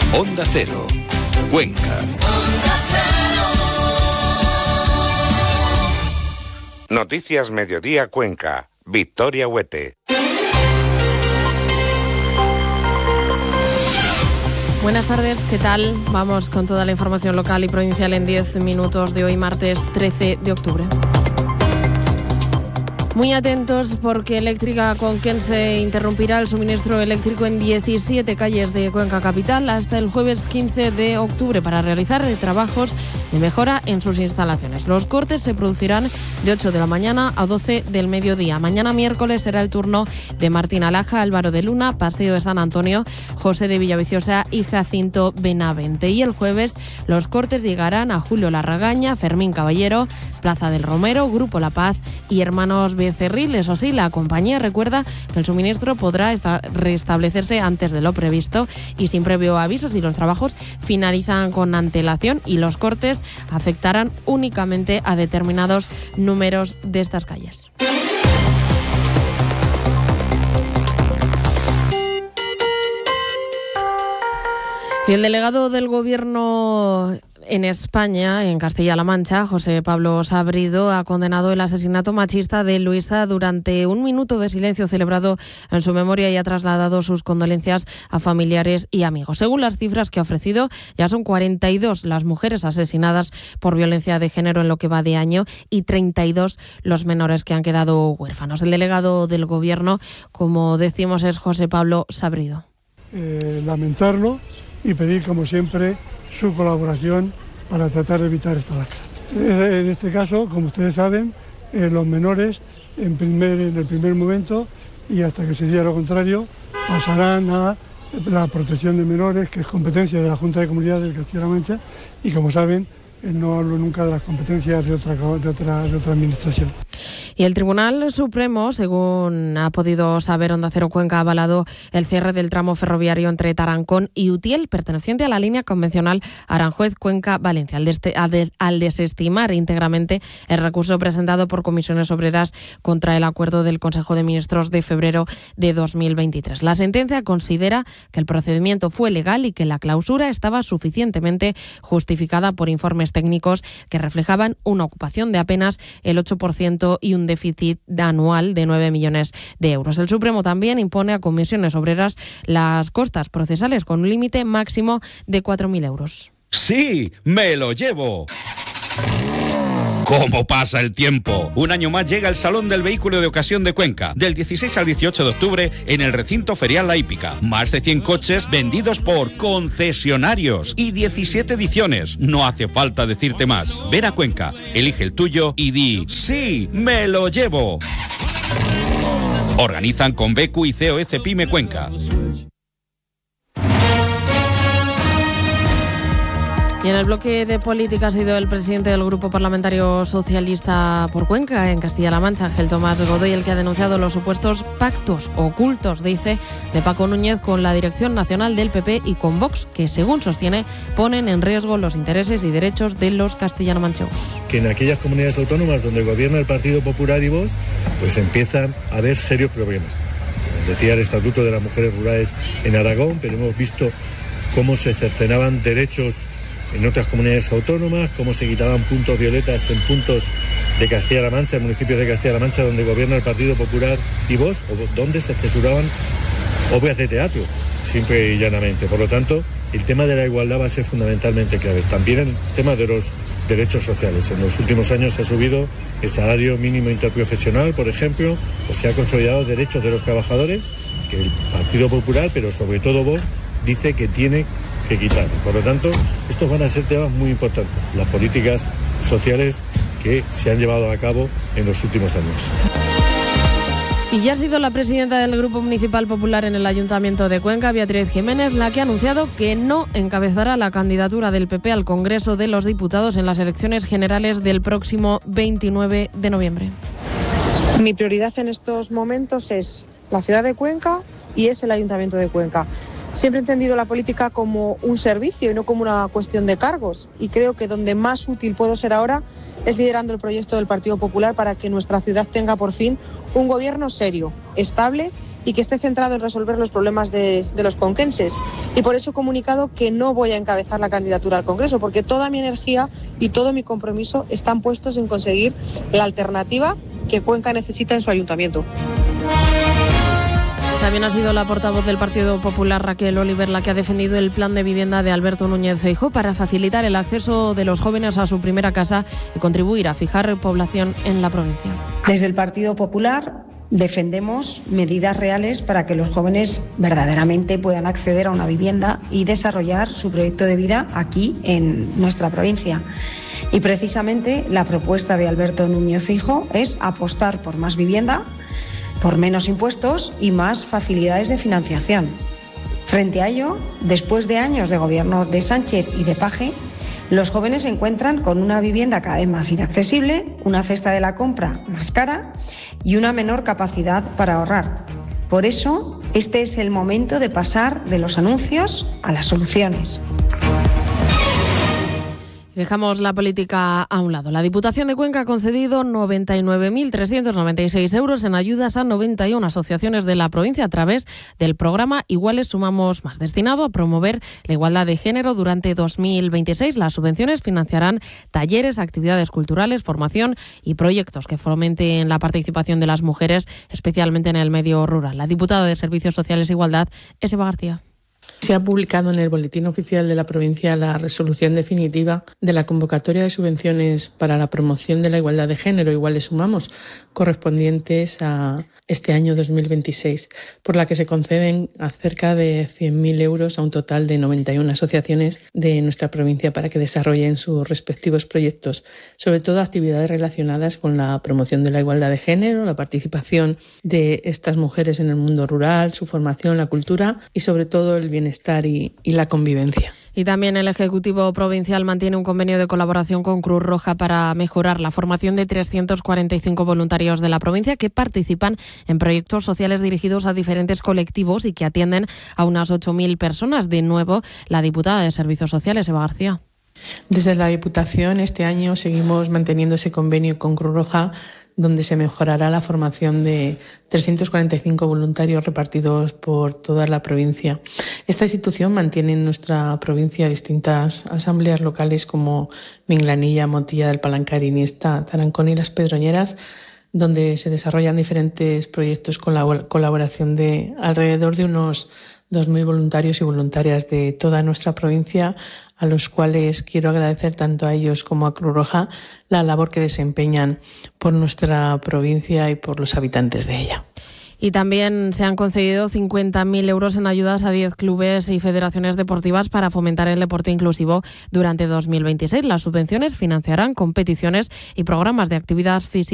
Onda Cero, Cuenca. Noticias Mediodía Cuenca. Victoria Huete. Buenas tardes, ¿qué tal? Vamos con toda la información local y provincial en 10 minutos de hoy, martes 13 de octubre. Muy atentos porque Eléctrica Conquense interrumpirá el suministro eléctrico en 17 calles de Cuenca Capital hasta el jueves 15 de octubre para realizar trabajos de mejora en sus instalaciones. Los cortes se producirán de 8 de la mañana a 12 del mediodía. Mañana miércoles será el turno de Martín Alaja, Álvaro de Luna, Paseo de San Antonio, José de Villaviciosa y Jacinto Benavente. Y el jueves los cortes llegarán a Julio Larragaña, Fermín Caballero, Plaza del Romero, Grupo La Paz y Hermanos Becerril. Eso sí, la compañía recuerda que el suministro podrá restablecerse antes de lo previsto y sin previo aviso si los trabajos finalizan con antelación, y los cortes afectarán únicamente a determinados números de estas calles. Y el delegado del Gobierno en España, en Castilla-La Mancha, José Pablo Sabrido, ha condenado el asesinato machista de Luisa durante un minuto de silencio celebrado en su memoria y ha trasladado sus condolencias a familiares y amigos. Según las cifras que ha ofrecido, ya son 42 las mujeres asesinadas por violencia de género en lo que va de año y 32 los menores que han quedado huérfanos. El delegado del Gobierno, como decimos, es José Pablo Sabrido. Lamentarlo y pedir, como siempre, su colaboración para tratar de evitar esta lacra. En este caso, como ustedes saben, los menores en el primer momento y hasta que se diga lo contrario pasarán a la protección de menores, que es competencia de la Junta de Comunidades de Castilla-La Mancha, y como saben, no hablo nunca de las competencias de otra administración. Y el Tribunal Supremo, según ha podido saber Onda Cero Cuenca, ha avalado el cierre del tramo ferroviario entre Tarancón y Utiel, perteneciente a la línea convencional Aranjuez-Cuenca-Valencia, al desestimar íntegramente el recurso presentado por Comisiones Obreras contra el acuerdo del Consejo de Ministros de febrero de 2023. La sentencia considera que el procedimiento fue legal y que la clausura estaba suficientemente justificada por informes técnicos que reflejaban una ocupación de apenas el 8% y un déficit anual de 9 millones de euros. El Supremo también impone a Comisiones Obreras las costas procesales con un límite máximo de 4.000 euros. ¡Sí, me lo llevo! ¿Cómo pasa el tiempo? Un año más llega el Salón del Vehículo de Ocasión de Cuenca, del 16 al 18 de octubre en el recinto ferial La Hípica. Más de 100 coches vendidos por concesionarios y 17 ediciones. No hace falta decirte más. Ven a Cuenca, elige el tuyo y di ¡sí, me lo llevo! Organizan Convecu y COEC Pyme Cuenca. Y en el bloque de política ha sido el presidente del Grupo Parlamentario Socialista por Cuenca, en Castilla-La Mancha, Ángel Tomás Godoy, el que ha denunciado los supuestos pactos ocultos, dice, de Paco Núñez con la dirección nacional del PP y con Vox, que, según sostiene, ponen en riesgo los intereses y derechos de los castellano-manchegos. Que en aquellas comunidades autónomas donde gobierna el Partido Popular y Vox, pues empiezan a haber serios problemas. Decía el Estatuto de las Mujeres Rurales en Aragón, pero hemos visto cómo se cercenaban derechos en otras comunidades autónomas, cómo se quitaban puntos violetas en puntos de Castilla-La Mancha, en municipios de Castilla-La Mancha donde gobierna el Partido Popular y Vox, o donde se censuraban obras de teatro, simple y llanamente. Por lo tanto, el tema de la igualdad va a ser fundamentalmente clave. También el tema de los derechos sociales. En los últimos años se ha subido el salario mínimo interprofesional, por ejemplo, o se ha consolidado derechos de los trabajadores, que el Partido Popular, pero sobre todo Vox, dice que tiene que quitar. Por lo tanto, estos van a ser temas muy importantes, las políticas sociales que se han llevado a cabo en los últimos años. Y ya ha sido la presidenta del Grupo Municipal Popular en el Ayuntamiento de Cuenca, Beatriz Jiménez, la que ha anunciado que no encabezará la candidatura del PP al Congreso de los Diputados en las elecciones generales del próximo 29 de noviembre. Mi prioridad en estos momentos es la ciudad de Cuenca y es el Ayuntamiento de Cuenca. Siempre he entendido la política como un servicio y no como una cuestión de cargos, y creo que donde más útil puedo ser ahora es liderando el proyecto del Partido Popular para que nuestra ciudad tenga por fin un gobierno serio, estable y que esté centrado en resolver los problemas de los conquenses. Y por eso he comunicado que no voy a encabezar la candidatura al Congreso, porque toda mi energía y todo mi compromiso están puestos en conseguir la alternativa que Cuenca necesita en su ayuntamiento. También ha sido la portavoz del Partido Popular, Raquel Oliver, la que ha defendido el plan de vivienda de Alberto Núñez Feijóo para facilitar el acceso de los jóvenes a su primera casa y contribuir a fijar población en la provincia. Desde el Partido Popular defendemos medidas reales para que los jóvenes verdaderamente puedan acceder a una vivienda y desarrollar su proyecto de vida aquí en nuestra provincia. Y precisamente la propuesta de Alberto Núñez Feijóo es apostar por más vivienda, por menos impuestos y más facilidades de financiación. Frente a ello, después de años de gobierno de Sánchez y de Paje, los jóvenes se encuentran con una vivienda cada vez más inaccesible, una cesta de la compra más cara y una menor capacidad para ahorrar. Por eso, este es el momento de pasar de los anuncios a las soluciones. Dejamos la política a un lado. La Diputación de Cuenca ha concedido 99.396 euros en ayudas a 91 asociaciones de la provincia a través del programa Iguales Sumamos Más, destinado a promover la igualdad de género durante 2026. Las subvenciones financiarán talleres, actividades culturales, formación y proyectos que fomenten la participación de las mujeres, especialmente en el medio rural. La diputada de Servicios Sociales e Igualdad es Eva García. Se ha publicado en el Boletín Oficial de la provincia la resolución definitiva de la convocatoria de subvenciones para la promoción de la igualdad de género, Iguales Sumamos, correspondientes a este año 2026, por la que se conceden a cerca de 100.000 euros a un total de 91 asociaciones de nuestra provincia para que desarrollen sus respectivos proyectos, sobre todo actividades relacionadas con la promoción de la igualdad de género, la participación de estas mujeres en el mundo rural, su formación, la cultura y sobre todo el bienestar y la convivencia. Y también el Ejecutivo Provincial mantiene un convenio de colaboración con Cruz Roja para mejorar la formación de 345 voluntarios de la provincia que participan en proyectos sociales dirigidos a diferentes colectivos y que atienden a unas 8.000 personas. De nuevo, la diputada de Servicios Sociales, Eva García. Desde la Diputación este año seguimos manteniendo ese convenio con Cruz Roja, donde se mejorará la formación de 345 voluntarios repartidos por toda la provincia. Esta institución mantiene en nuestra provincia distintas asambleas locales como Minglanilla, Montilla del Palancar, Iniesta, Tarancón y Las Pedroñeras, donde se desarrollan diferentes proyectos con la colaboración de alrededor de unos 2.000 voluntarios y voluntarias de toda nuestra provincia, a los cuales quiero agradecer tanto a ellos como a Cruz Roja la labor que desempeñan por nuestra provincia y por los habitantes de ella. Y también se han concedido 50.000 euros en ayudas a 10 clubes y federaciones deportivas para fomentar el deporte inclusivo durante 2026. Las subvenciones financiarán competiciones y programas de actividad física